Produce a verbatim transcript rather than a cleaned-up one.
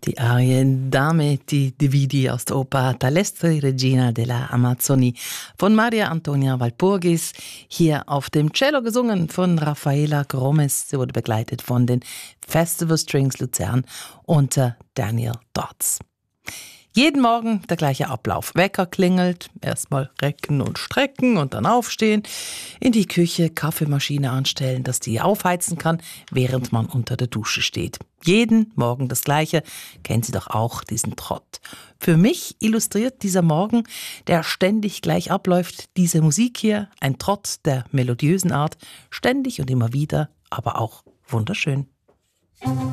Die Arie Dame di Dividi aus der Oper D'Alestri Regina della Amazzoni von Maria Antonia Walpurgis, hier auf dem Cello gesungen von Raffaella Gromes. Sie wurde begleitet von den Festival Strings Luzern unter Daniel Dodds. Jeden Morgen der gleiche Ablauf. Wecker klingelt, erstmal recken und strecken und dann aufstehen, in die Küche, Kaffeemaschine anstellen, dass die aufheizen kann, während man unter der Dusche steht. Jeden Morgen das Gleiche, kennen Sie doch auch diesen Trott. Für mich illustriert dieser Morgen, der ständig gleich abläuft, diese Musik hier, ein Trott der melodiösen Art, ständig und immer wieder, aber auch wunderschön.